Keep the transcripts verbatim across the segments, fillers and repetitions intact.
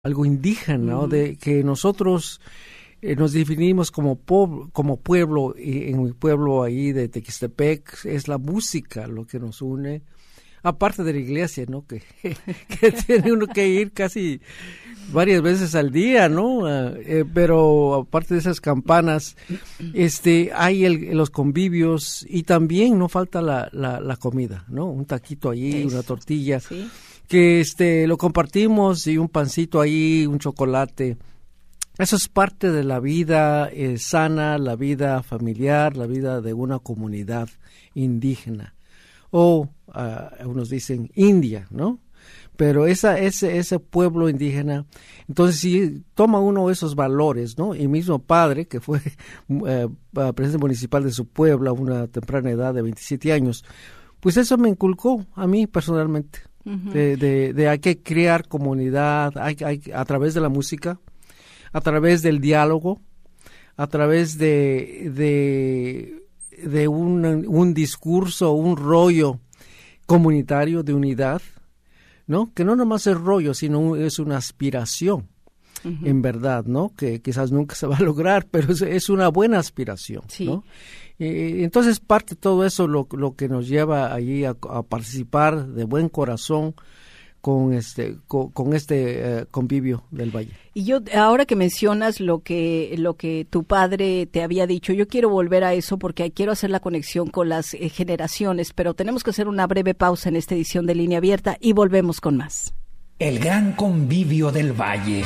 algo indígena, ¿no? De que nosotros eh, nos definimos como po- como pueblo, y en mi pueblo ahí de Tequistepec es la música lo que nos une, aparte de la iglesia, ¿no? Que, que tiene uno que ir casi varias veces al día, ¿no? Uh, eh, pero aparte de esas campanas, este, hay el, los convivios y también no falta la, la, la comida, ¿no? Un taquito ahí, Eso. una tortilla. Sí. Que este lo compartimos y un pancito ahí, un chocolate. Eso es parte de la vida eh, sana, la vida familiar, la vida de una comunidad indígena. O uh, unos dicen India, ¿no? Pero esa, ese, ese pueblo indígena, entonces si toma uno esos valores, ¿no? Y mismo padre, que fue eh, presidente municipal de su pueblo a una temprana edad de veintisiete años, pues eso me inculcó a mí personalmente. Uh-huh. De, de, de hay que crear comunidad hay, hay, a través de la música, a través del diálogo, a través de de, de un, un discurso, un rollo comunitario de unidad, ¿no? Que no nomás es rollo, sino es una aspiración, uh-huh. en verdad, ¿no? Que quizás nunca se va a lograr, pero es, es una buena aspiración, sí. ¿no? Eh, entonces parte de todo eso lo, lo que nos lleva allí a, a participar de buen corazón con este con, con este eh, convivio del Valle. Y yo ahora que mencionas lo que lo que tu padre te había dicho, yo quiero volver a eso porque quiero hacer la conexión con las eh, generaciones, pero tenemos que hacer una breve pausa en esta edición de Línea Abierta y volvemos con más. El gran convivio del Valle.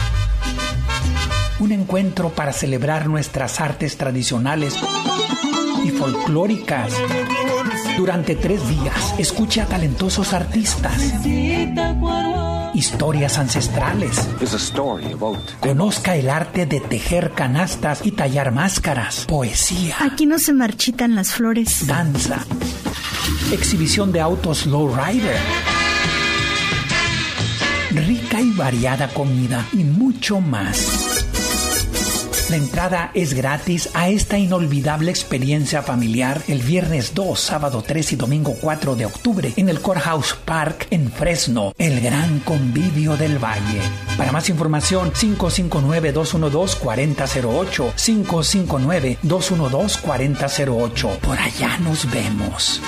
Un encuentro para celebrar nuestras artes tradicionales y folclóricas. Durante tres días, escuche a talentosos artistas, historias ancestrales, conozca el arte de tejer canastas y tallar máscaras, poesía. Aquí no se marchitan las flores. Danza, exhibición de autos lowrider, rica y variada comida y mucho más. La entrada es gratis a esta inolvidable experiencia familiar el viernes dos, sábado tres y domingo cuatro de octubre en el Courthouse Park en Fresno, el gran convivio del Valle. Para más información, cinco cinco nueve, dos uno dos, cuatro cero cero ocho, cinco cinco nueve, dos uno dos, cuatro cero cero ocho. Por allá nos vemos.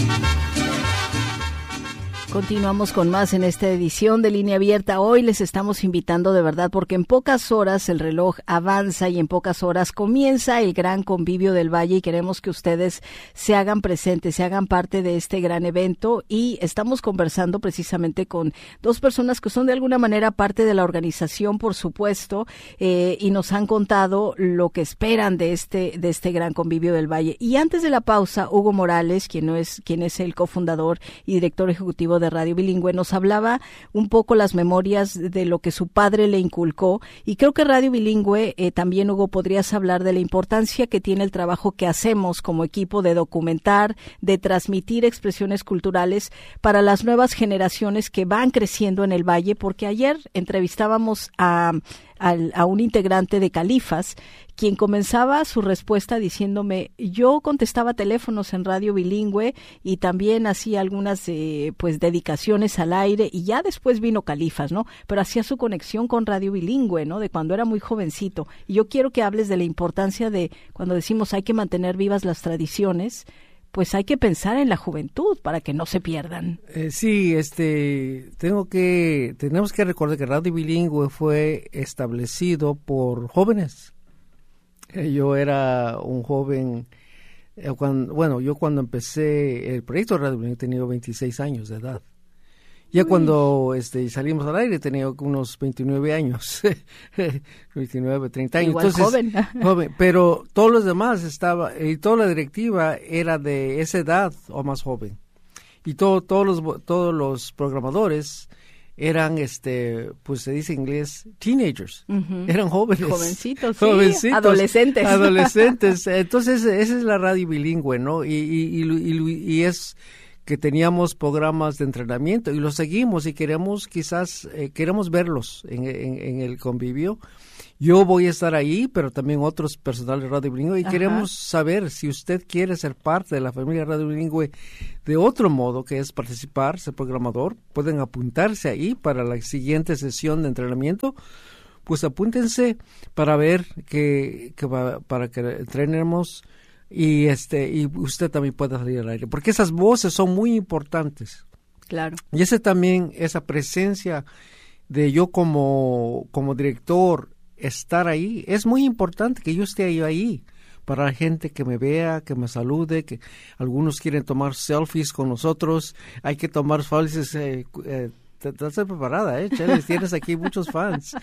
Continuamos con más en esta edición de Línea Abierta. Hoy les estamos invitando de verdad porque en pocas horas el reloj avanza y en pocas horas comienza el gran convivio del Valle y queremos que ustedes se hagan presentes, se hagan parte de este gran evento y estamos conversando precisamente con dos personas que son de alguna manera parte de la organización, por supuesto, eh, y nos han contado lo que esperan de este de este gran convivio del Valle. Y antes de la pausa, Hugo Morales, quien no es quien es el cofundador y director ejecutivo de de Radio Bilingüe, nos hablaba un poco las memorias de lo que su padre le inculcó y creo que Radio Bilingüe, eh, también Hugo, podrías hablar de la importancia que tiene el trabajo que hacemos como equipo de documentar, de transmitir expresiones culturales para las nuevas generaciones que van creciendo en el Valle, porque ayer entrevistábamos a A, a un integrante de Califas, quien comenzaba su respuesta diciéndome, yo contestaba teléfonos en Radio Bilingüe y también hacía algunas eh, pues dedicaciones al aire y ya después vino Califas, ¿no? Pero hacía su conexión con Radio Bilingüe, ¿no? De cuando era muy jovencito. Y yo quiero que hables de la importancia de cuando decimos hay que mantener vivas las tradiciones, pues hay que pensar en la juventud para que no se pierdan. Eh, sí, este, tengo que, tenemos que recordar que Radio Bilingüe fue establecido por jóvenes. Eh, yo era un joven, eh, cuando, bueno, yo cuando empecé el proyecto de Radio Bilingüe tenía veintiséis años de edad. Ya Uy. cuando este, salimos al aire tenía unos veintinueve años, veintinueve, treinta años. Igual Entonces, joven. joven. Pero todos los demás estaba, y toda la directiva era de esa edad o más joven. Y todo, todos los todos los programadores eran, este, pues se dice en inglés, teenagers. Uh-huh. Eran jóvenes. Jovencitos, sí. Jovencitos, adolescentes. Adolescentes. Entonces, esa es la Radio Bilingüe, ¿no? Y, y, y, y, y es... que teníamos programas de entrenamiento y los seguimos y queremos quizás, eh, queremos verlos en, en, en el convivio. Yo voy a estar ahí, pero también otros personal de Radio Bilingüe y Ajá. queremos saber si usted quiere ser parte de la familia Radio Bilingüe de otro modo, que es participar, ser programador. Pueden apuntarse ahí para la siguiente sesión de entrenamiento. Pues apúntense para ver que, que va, para que entrenemos y este y usted también pueda salir al aire, porque esas voces son muy importantes. Claro. Y ese también, esa presencia de yo como, como director, estar ahí, es muy importante que yo esté ahí, ahí para la gente que me vea, que me salude, que algunos quieren tomar selfies con nosotros, hay que tomar selfies, eh, eh, estás preparada, eh, Chelis, tienes aquí muchos fans.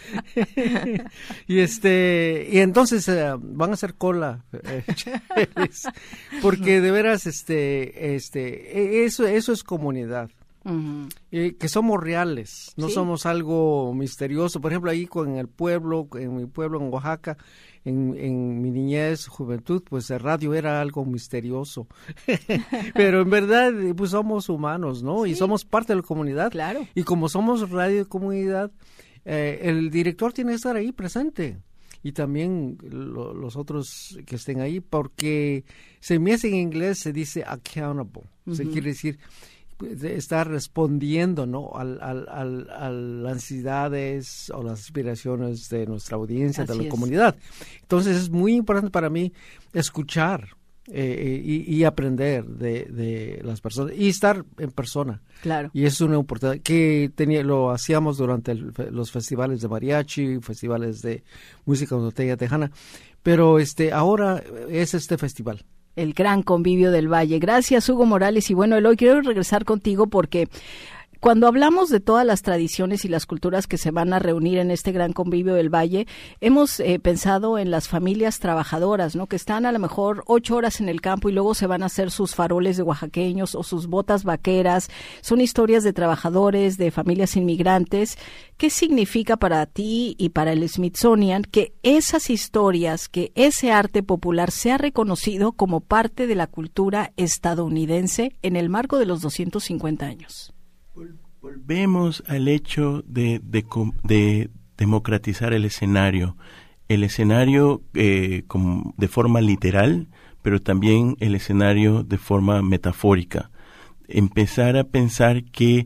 y este, y entonces eh, van a hacer cola, eh, Chelis, porque de veras, este, este, eso, eso es comunidad. Uh-huh. Eh, que somos reales, no ¿Sí? somos algo misterioso. Por ejemplo, ahí con el pueblo, en mi pueblo en Oaxaca, en, en mi niñez, juventud, pues el radio era algo misterioso. Pero en verdad, pues somos humanos, ¿no? Sí. Y somos parte de la comunidad. Claro. Y como somos radio de comunidad, eh, el director tiene que estar ahí presente. Y también lo, los otros que estén ahí, porque se me hace en inglés, se dice accountable. Uh-huh. Se quiere decir estar respondiendo, ¿no? Al, al, al, a las necesidades o las aspiraciones de nuestra audiencia, Así de la es. comunidad. Entonces es muy importante para mí escuchar eh, y, y aprender de, de las personas y estar en persona. Claro. Y eso es una oportunidad que tenía, lo hacíamos durante el, los festivales de mariachi, festivales de música norteña tejana, pero este ahora es este festival. El Gran Convivio del Valle. Gracias, Hugo Morales. Y bueno, Eloy, quiero regresar contigo porque cuando hablamos de todas las tradiciones y las culturas que se van a reunir en este Gran Convivio del Valle, hemos eh, pensado en las familias trabajadoras, ¿no? Que están a lo mejor ocho horas en el campo y luego se van a hacer sus faroles de oaxaqueños o sus botas vaqueras. Son historias de trabajadores, de familias inmigrantes. ¿Qué significa para ti y para el Smithsonian que esas historias, que ese arte popular sea reconocido como parte de la cultura estadounidense en el marco de los doscientos cincuenta años? Volvemos al hecho de, de, de democratizar el escenario, el escenario eh, como de forma literal, pero también el escenario de forma metafórica. Empezar a pensar que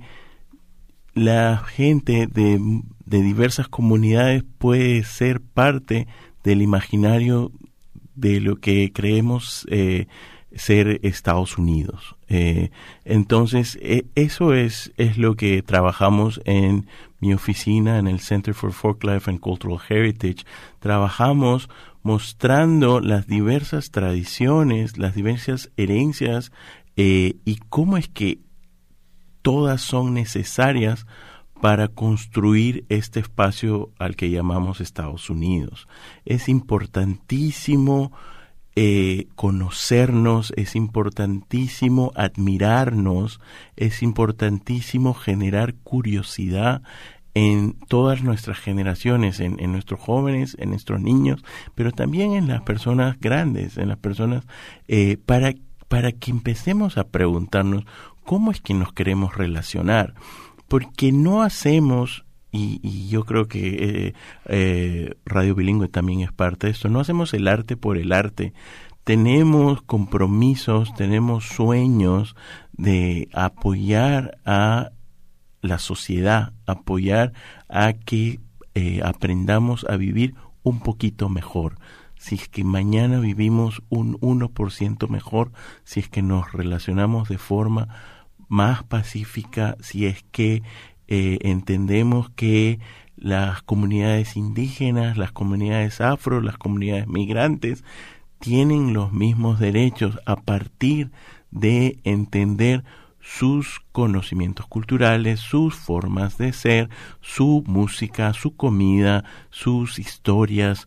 la gente de, de diversas comunidades puede ser parte del imaginario de lo que creemos eh, ser Estados Unidos. Eh, entonces, eh, eso es, es lo que trabajamos en mi oficina, en el Center for Folklife and Cultural Heritage. Trabajamos mostrando las diversas tradiciones, las diversas herencias eh, y cómo es que todas son necesarias para construir este espacio al que llamamos Estados Unidos. Es importantísimo Eh, conocernos, es importantísimo admirarnos, es importantísimo generar curiosidad en todas nuestras generaciones, en, en nuestros jóvenes, en nuestros niños, pero también en las personas grandes, en las personas, eh, para, para que empecemos a preguntarnos cómo es que nos queremos relacionar, porque no hacemos... Y, y yo creo que eh, eh, Radio Bilingüe también es parte de esto. No hacemos el arte por el arte. Tenemos compromisos, tenemos sueños de apoyar a la sociedad, apoyar a que eh, aprendamos a vivir un poquito mejor. Si es que mañana vivimos un uno por ciento mejor, si es que nos relacionamos de forma más pacífica, si es que Eh, entendemos que las comunidades indígenas, las comunidades afro, las comunidades migrantes tienen los mismos derechos a partir de entender sus conocimientos culturales, sus formas de ser, su música, su comida, sus historias.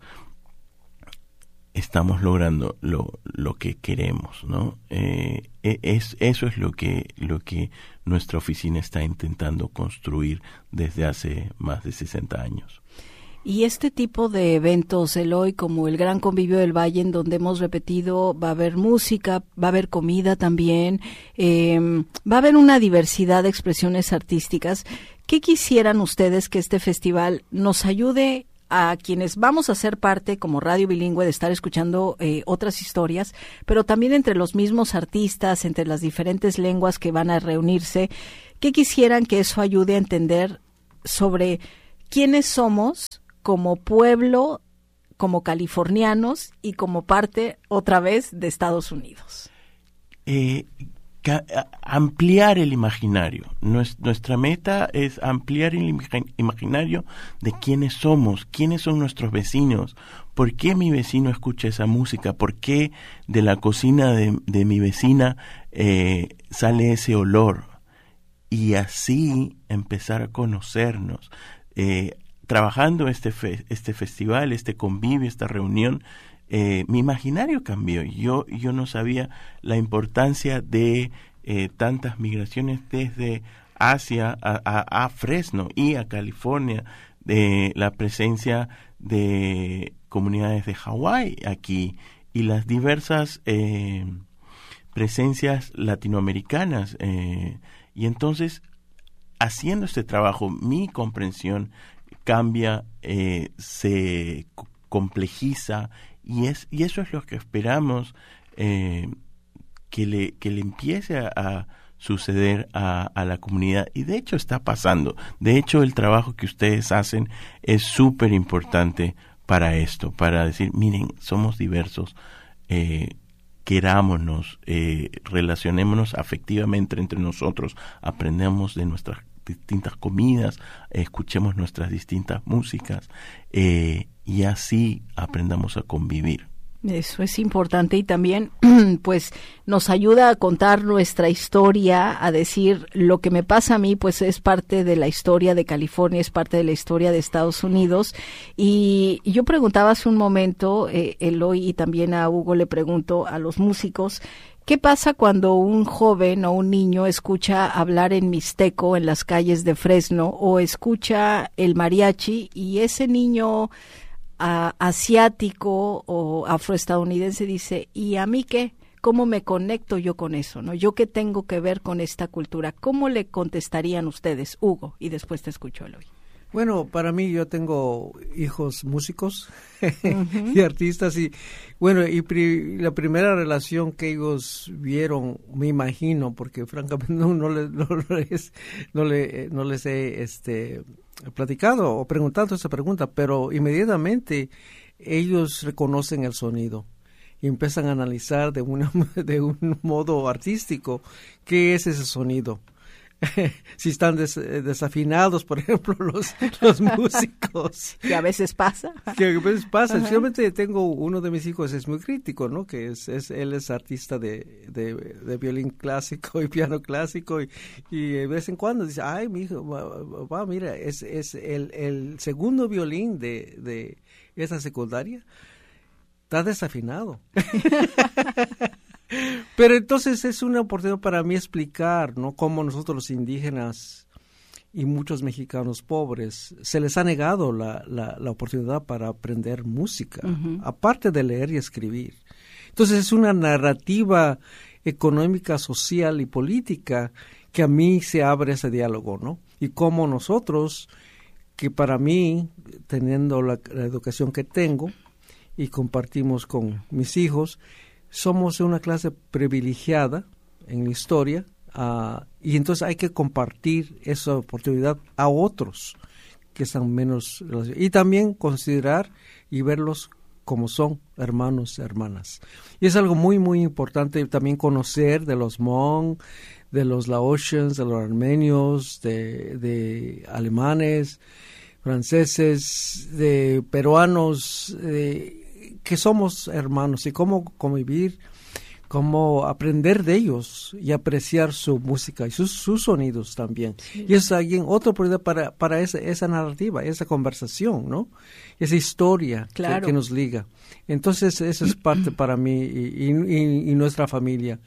Estamos logrando lo, lo que queremos, ¿no? Eh, es, eso es lo que, lo que nuestra oficina está intentando construir desde hace más de sesenta años. Y este tipo de eventos, Eloy, como el Gran Convivio del Valle, en donde hemos repetido, va a haber música, va a haber comida también, eh, va a haber una diversidad de expresiones artísticas. ¿Qué quisieran ustedes que este festival nos ayude a quienes vamos a ser parte como radio bilingüe de estar escuchando eh, otras historias, pero también entre los mismos artistas, entre las diferentes lenguas que van a reunirse? ¿Qué quisieran que eso ayude a entender sobre quiénes somos como pueblo, como californianos y como parte, otra vez, de Estados Unidos? Eh, ca- ampliar el imaginario. Nues- nuestra meta es ampliar el imag- imaginario de quiénes somos, quiénes son nuestros vecinos, por qué mi vecino escucha esa música, por qué de la cocina de, de mi vecina eh, sale ese olor. Y así empezar a conocernos. Eh, Trabajando este fe, este festival, este convivio, esta reunión, eh, mi imaginario cambió. Yo yo no sabía la importancia de eh, tantas migraciones desde Asia a, a, a Fresno y a California, de la presencia de comunidades de Hawái aquí y las diversas eh, presencias latinoamericanas. Eh, y entonces, haciendo este trabajo, mi comprensión cambia, eh, se c- complejiza y es y eso es lo que esperamos eh, que le que le empiece a, a suceder a, a la comunidad, y de hecho está pasando. De hecho, el trabajo que ustedes hacen es súper importante para esto, para decir, miren, somos diversos, eh, querámonos, eh, relacionémonos afectivamente entre nosotros, aprendemos de nuestras distintas comidas, escuchemos nuestras distintas músicas eh, y así aprendamos a convivir. Eso es importante, y también pues nos ayuda a contar nuestra historia, a decir lo que me pasa a mí pues es parte de la historia de California, es parte de la historia de Estados Unidos. Y yo preguntaba hace un momento, eh, Eloy, y también a Hugo le pregunto a los músicos, ¿qué pasa cuando un joven o un niño escucha hablar en mixteco en las calles de Fresno o escucha el mariachi y ese niño a, asiático o afroestadounidense dice, ¿y a mí qué? ¿Cómo me conecto yo con eso? ¿No? ¿Yo qué tengo que ver con esta cultura? ¿Cómo le contestarían ustedes, Hugo? Y después te escucho, Eloy. Bueno, para mí yo tengo hijos músicos uh-huh. y artistas y bueno, y pri, la primera relación que ellos vieron, me imagino, porque francamente no, no, les, no, les, no, le, no les he este, platicado o preguntado esa pregunta, pero inmediatamente ellos reconocen el sonido y empiezan a analizar de, una, de un modo artístico qué es ese sonido. Si están des, desafinados, por ejemplo, los, los músicos. Que a veces pasa. Que a veces pasa. Realmente tengo uno de mis hijos, es muy crítico, ¿no? Que es, es él es artista de, de, de violín clásico y piano clásico y, y de vez en cuando dice, ay, mi hijo, va, va, mira, es, es el, el segundo violín de, de esa secundaria. Está desafinado. Pero entonces es una oportunidad para mí explicar, ¿no? Cómo nosotros los indígenas y muchos mexicanos pobres se les ha negado la, la, la oportunidad para aprender música, uh-huh. aparte de leer y escribir. Entonces es una narrativa económica, social y política que a mí se abre ese diálogo, ¿no? Y cómo nosotros, que para mí, teniendo la, la educación que tengo y compartimos con mis hijos, somos una clase privilegiada en la historia uh, y entonces hay que compartir esa oportunidad a otros que están menos relacionados y también considerar y verlos como son hermanos y hermanas. Y es algo muy, muy importante también conocer de los Hmong, de los Laotians, de los armenios, de, de alemanes, franceses, de peruanos, de que somos hermanos y cómo convivir, cómo aprender de ellos y apreciar su música y sus, sus sonidos también. Sí. Y es alguien, otra oportunidad para, para esa, esa narrativa, esa conversación, ¿no? Esa historia claro. que, que nos liga. Entonces, eso es parte para mí y, y, y nuestra familia.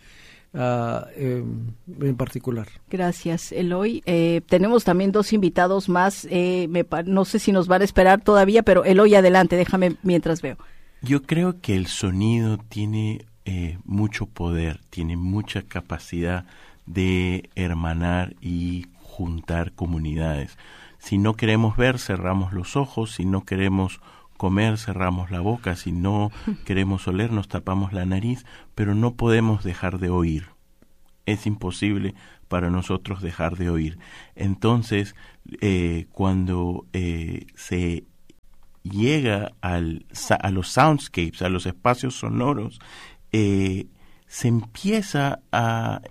uh, eh, en particular. Gracias, Eloy. Eh, tenemos también dos invitados más. Eh, me, no sé si nos van a esperar todavía, pero Eloy, adelante, déjame mientras veo. Yo creo que el sonido tiene eh, mucho poder, tiene mucha capacidad de hermanar y juntar comunidades. Si no queremos ver, cerramos los ojos. Si no queremos comer, cerramos la boca. Si no queremos oler, nos tapamos la nariz. Pero no podemos dejar de oír. Es imposible para nosotros dejar de oír. Entonces, eh, cuando eh, se llega al, a los soundscapes, a los espacios sonoros, eh, se empieza a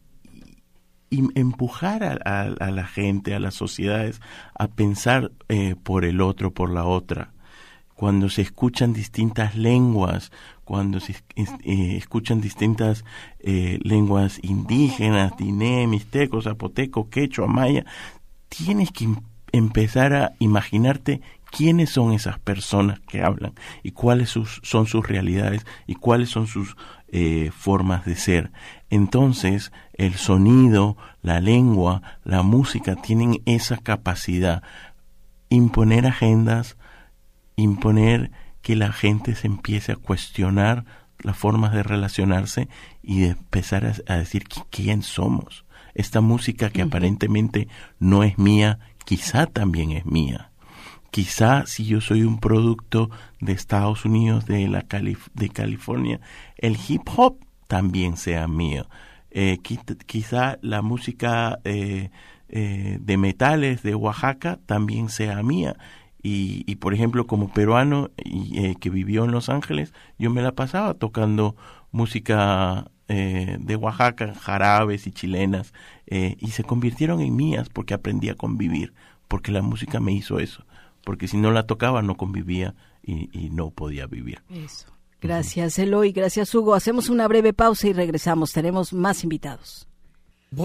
empujar a, a, a la gente, a las sociedades, a pensar eh, por el otro, por la otra. Cuando se escuchan distintas lenguas, cuando se eh, escuchan distintas eh, lenguas indígenas, diné, mixteco, zapoteco, quechua, maya, tienes que em- empezar a imaginarte quiénes son esas personas que hablan y cuáles sus, son sus realidades y cuáles son sus eh, formas de ser. Entonces, el sonido, la lengua, la música tienen esa capacidad. Imponer agendas, imponer que la gente se empiece a cuestionar las formas de relacionarse y de empezar a, a decir quién somos. Esta música que uh-huh. aparentemente no es mía, quizá también es mía. Quizá si yo soy un producto de Estados Unidos, de la Calif- de California, el hip hop también sea mío. Eh, quizá la música eh, eh, de metales de Oaxaca también sea mía. Y, y por ejemplo, como peruano y, eh, que vivió en Los Ángeles, yo me la pasaba tocando música eh, de Oaxaca, jarabes y chilenas, eh, y se convirtieron en mías porque aprendí a convivir, porque la música me hizo eso. Porque si no la tocaba no convivía y, y no podía vivir. Eso. Gracias, Eloy. Gracias, Hugo. Hacemos una breve pausa y regresamos. Tenemos más invitados.